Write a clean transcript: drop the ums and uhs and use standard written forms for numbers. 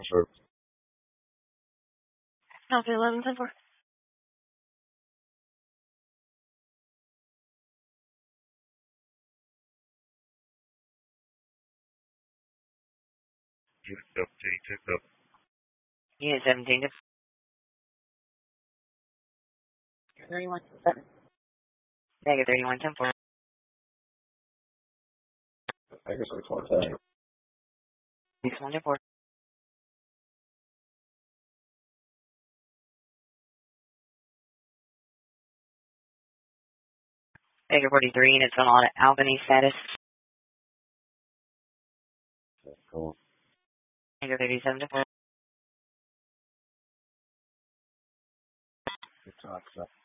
Sure. Alpha 11, 10 4. Unit 17, checked up. Unit 17 to 31, 7. Negative 31, 10 4. I guess it's 110. 6 1 to 4. Negative 43, units on Albany status. Cool. Negative 37 to 4. Good talk, so.